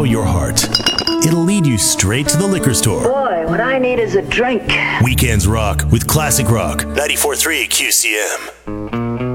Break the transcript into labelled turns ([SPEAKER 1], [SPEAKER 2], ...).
[SPEAKER 1] your heart. It'll lead you straight to the liquor store.
[SPEAKER 2] Boy, what I need is a drink.
[SPEAKER 1] Weekends Rock with Classic Rock, 94.3 QCM.